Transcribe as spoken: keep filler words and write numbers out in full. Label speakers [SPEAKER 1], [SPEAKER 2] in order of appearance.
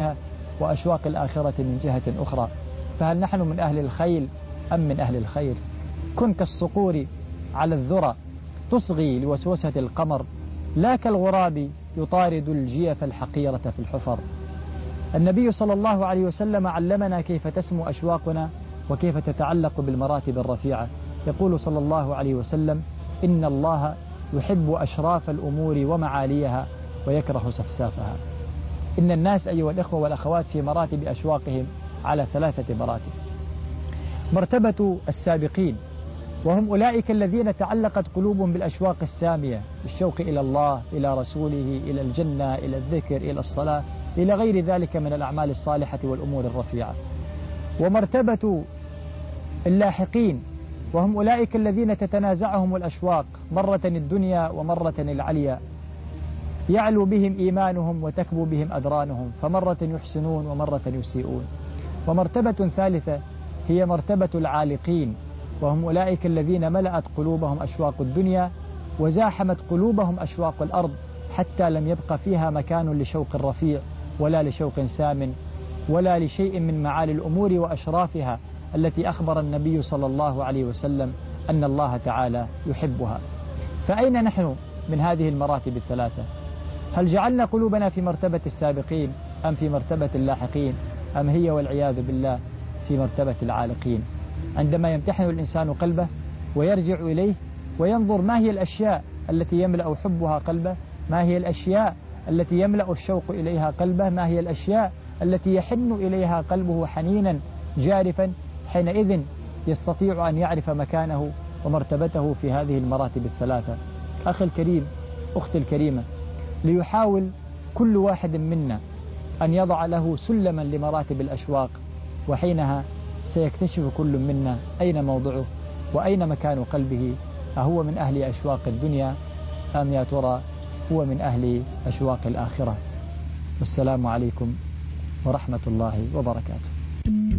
[SPEAKER 1] وأشواق الآخرة من جهة أخرى. فهل نحن من أهل الخيل أم من أهل الخير؟ كن كالصقور على الذرى تصغي لوسوسة القمر، لا كالغراب يطارد الجيف الحقيرة في الحفر. النبي صلى الله عليه وسلم علمنا كيف تسمو أشواقنا وكيف تتعلق بالمراتب الرفيعة. يقول صلى الله عليه وسلم: إن الله يحب أشراف الأمور ومعاليها ويكره سفسافها. إن الناس أيها الإخوة والأخوات في مراتب أشواقهم على ثلاثة مراتب. مرتبة السابقين، وهم أولئك الذين تعلقت قلوبهم بالأشواق السامية، بالشوق إلى الله، إلى رسوله، إلى الجنة، إلى الذكر، إلى الصلاة، إلى غير ذلك من الأعمال الصالحة والأمور الرفيعة. ومرتبة اللاحقين، وهم أولئك الذين تتنازعهم الأشواق، مرة الدنيا ومرة العليا، يعلو بهم إيمانهم وتكبو بهم أذرانهم، فمرة يحسنون ومرة يسيئون. ومرتبة ثالثة هي مرتبة العالقين، وهم أولئك الذين ملأت قلوبهم أشواق الدنيا وزاحمت قلوبهم أشواق الأرض، حتى لم يبق فيها مكان لشوق رفيع ولا لشوق سام ولا لشيء من معالي الأمور وأشرافها التي أخبر النبي صلى الله عليه وسلم أن الله تعالى يحبها. فأين نحن من هذه المراتب الثلاثة؟ هل جعلنا قلوبنا في مرتبة السابقين أم في مرتبة اللاحقين، أم هي والعياذ بالله في مرتبة العالقين؟ عندما يمتحن الإنسان قلبه ويرجع إليه وينظر ما هي الأشياء التي يملأ حبها قلبه، ما هي الأشياء التي يملأ الشوق إليها قلبه، ما هي الأشياء التي يحن إليها قلبه حنينا جارفا، حينئذ يستطيع أن يعرف مكانه ومرتبته في هذه المراتب الثلاثة. أخي الكريم، أختي الكريمة، ليحاول كل واحد منا أن يضع له سلما لمراتب الأشواق، وحينها سيكتشف كل منا أين موضعه وأين مكان قلبه، أهو من أهل أشواق الدنيا أم يا ترى هو من أهل أشواق الآخرة؟ والسلام عليكم ورحمة الله وبركاته.